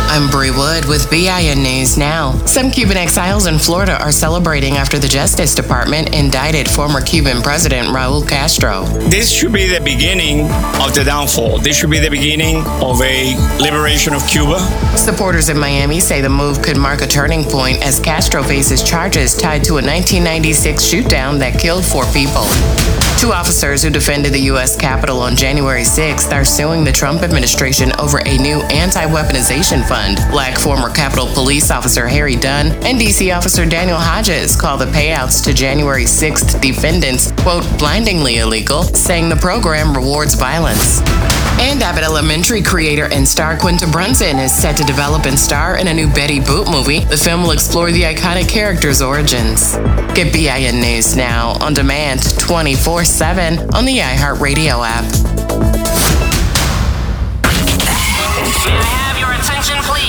I'm Bree Wood with BIN News Now. Some Cuban exiles in Florida are celebrating after the Justice Department indicted former Cuban President Raul Castro. This should be the beginning of the downfall. This should be the beginning of a liberation of Cuba. Supporters in Miami say the move could mark a turning point as Castro faces charges tied to a 1996 shootdown that killed 4 people. 2 officers who defended the U.S. Capitol on January 6th are suing the Trump administration over a new anti-weaponization fund, like former Capitol Police Officer Harry Dunn and D.C. Officer Daniel Hodges call the payouts to January 6th defendants, quote, blindingly illegal, saying the program rewards violence. And Abbott Elementary creator and star Quinta Brunson is set to develop and star in a new Betty Boop movie. The film will explore the iconic character's origins. Get BIN News Now on demand 24/7 on the iHeartRadio app.